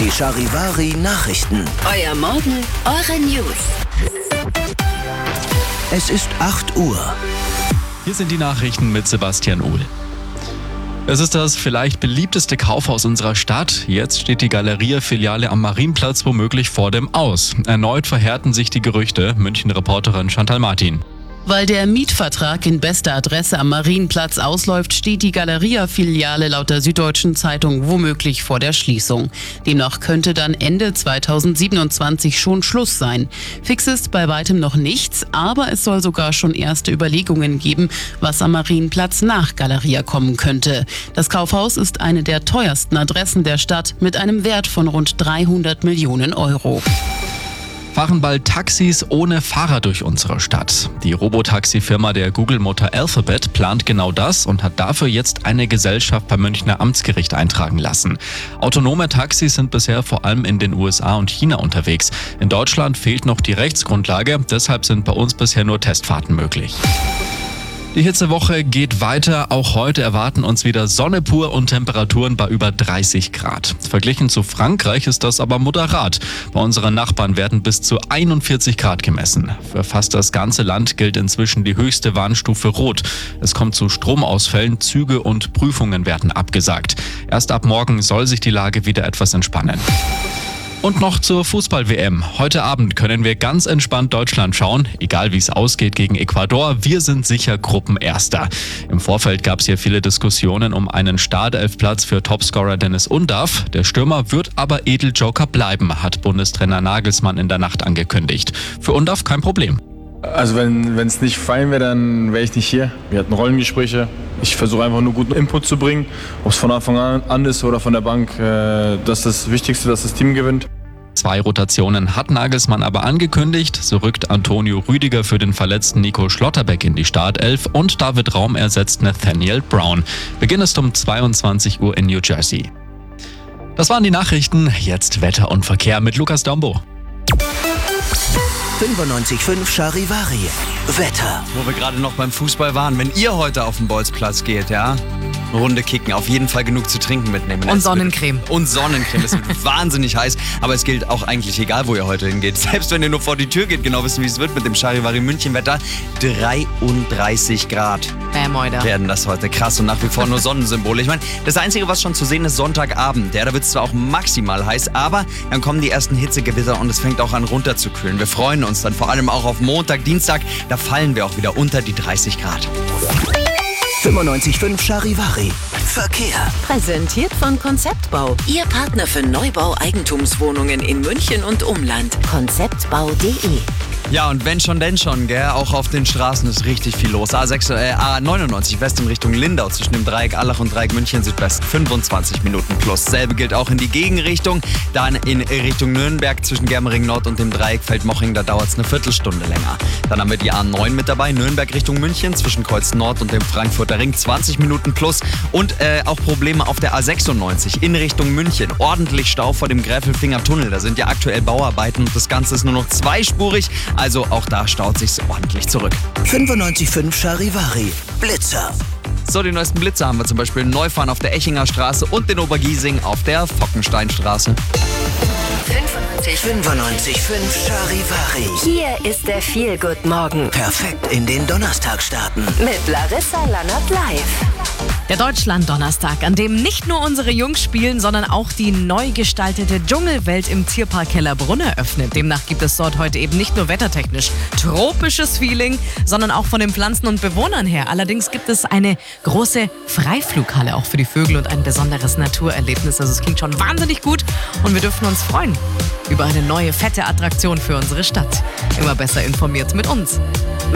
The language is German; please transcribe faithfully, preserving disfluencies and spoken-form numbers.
Die Charivari Nachrichten. Euer Morgen, eure News. Es ist acht Uhr. Hier sind die Nachrichten mit Sebastian Uhl. Es ist das vielleicht beliebteste Kaufhaus unserer Stadt. Jetzt steht die Galeria-Filiale am Marienplatz womöglich vor dem Aus. Erneut verhärten sich die Gerüchte. München-Reporterin Chantal Martin. Weil der Mietvertrag in bester Adresse am Marienplatz ausläuft, steht die Galeria-Filiale laut der Süddeutschen Zeitung womöglich vor der Schließung. Demnach könnte dann Ende zweitausendsiebenundzwanzig schon Schluss sein. Fix ist bei weitem noch nichts, aber es soll sogar schon erste Überlegungen geben, was am Marienplatz nach Galeria kommen könnte. Das Kaufhaus ist eine der teuersten Adressen der Stadt mit einem Wert von rund dreihundert Millionen Euro. Fahren bald Taxis ohne Fahrer durch unsere Stadt. Die Robotaxi-Firma der Google-Mutter Alphabet plant genau das und hat dafür jetzt eine Gesellschaft beim Münchner Amtsgericht eintragen lassen. Autonome Taxis sind bisher vor allem in den U S A und China unterwegs. In Deutschland fehlt noch die Rechtsgrundlage, deshalb sind bei uns bisher nur Testfahrten möglich. Die Hitzewoche geht weiter. Auch heute erwarten uns wieder Sonne pur und Temperaturen bei über dreißig Grad. Verglichen zu Frankreich ist das aber moderat. Bei unseren Nachbarn werden bis zu einundvierzig Grad gemessen. Für fast das ganze Land gilt inzwischen die höchste Warnstufe Rot. Es kommt zu Stromausfällen, Züge und Prüfungen werden abgesagt. Erst ab morgen soll sich die Lage wieder etwas entspannen. Und noch zur Fußball-W M. Heute Abend können wir ganz entspannt Deutschland schauen, egal wie es ausgeht gegen Ecuador. Wir sind sicher Gruppenerster. Im Vorfeld gab es hier viele Diskussionen um einen Startelfplatz für Topscorer Dennis Undav. Der Stürmer wird aber Edeljoker bleiben, hat Bundestrainer Nagelsmann in der Nacht angekündigt. Für Undav kein Problem. Also wenn es nicht fein wäre, dann wäre ich nicht hier. Wir hatten Rollengespräche. Ich versuche einfach nur guten Input zu bringen. Ob es von Anfang an ist oder von der Bank, äh, das ist das Wichtigste, dass das Team gewinnt. Zwei Rotationen hat Nagelsmann aber angekündigt. So rückt Antonio Rüdiger für den verletzten Nico Schlotterbeck in die Startelf und David Raum ersetzt Nathaniel Brown. Beginn ist um zweiundzwanzig Uhr in New Jersey. Das waren die Nachrichten. Jetzt Wetter und Verkehr mit Lukas Dombo. fünfundneunzig Komma fünf Charivari. Wetter. Wo wir gerade noch beim Fußball waren, wenn ihr heute auf den Bolzplatz geht, ja, Runde kicken, auf jeden Fall genug zu trinken mitnehmen. Und Sonnencreme. Und Sonnencreme. Es wird wahnsinnig heiß, aber es gilt auch eigentlich egal, wo ihr heute hingeht. Selbst wenn ihr nur vor die Tür geht, genau wissen, wie es wird mit dem Charivari München Wetter. dreiunddreißig Grad Bäm, heute. werden das heute. Krass und nach wie vor nur Sonnensymbole. Ich meine, das Einzige, was schon zu sehen ist, Sonntagabend. Ja, da wird es zwar auch maximal heiß, aber dann kommen die ersten Hitzegewitter und es fängt auch an runterzukühlen. Wir freuen uns dann vor allem auch auf Montag, Dienstag. Da fallen wir auch wieder unter die dreißig Grad. fünfundneunzig Komma fünf Charivari. Verkehr. Präsentiert von Konzeptbau. Ihr Partner für Neubau Eigentumswohnungen in München und Umland. konzeptbau punkt de. Ja, und wenn schon, denn schon, gell? Auch auf den Straßen ist richtig viel los. A sechs, äh, A neunundneunzig West in Richtung Lindau zwischen dem Dreieck Allach und Dreieck München Südwest fünfundzwanzig Minuten plus. Selbe gilt auch in die Gegenrichtung. Dann in Richtung Nürnberg zwischen Germering Nord und dem Dreieck Feldmoching, da dauert es eine Viertelstunde länger. Dann haben wir die A neun mit dabei, Nürnberg Richtung München zwischen Kreuz Nord und dem Frankfurter Ring zwanzig Minuten plus. Und äh, auch Probleme auf der A sechsundneunzig in Richtung München. Ordentlich Stau vor dem Gräfelfinger Tunnel. Da sind ja aktuell Bauarbeiten und das Ganze ist nur noch zweispurig. Also auch da staut sich's ordentlich zurück. fünfundneunzig Komma fünf Charivari. Blitzer. So, die neuesten Blitzer haben wir zum Beispiel Neufahren auf der Echinger Straße und den Obergiesing auf der Fockensteinstraße. fünfundneunzig Komma fünf Charivari. Hier ist der Feel-Good-Morgen Perfekt in den Donnerstag starten. mit Larissa Lannert live. Der Deutschland-Donnerstag, an dem nicht nur unsere Jungs spielen, sondern auch die neu gestaltete Dschungelwelt im Tierpark Kellerbrunn eröffnet. Demnach gibt es dort heute eben nicht nur wettertechnisch tropisches Feeling, sondern auch von den Pflanzen und Bewohnern her. Allerdings gibt es eine große Freiflughalle auch für die Vögel und ein besonderes Naturerlebnis. Also es klingt schon wahnsinnig gut und wir dürfen uns freuen über eine neue fette Attraktion für unsere Stadt. Immer besser informiert mit uns.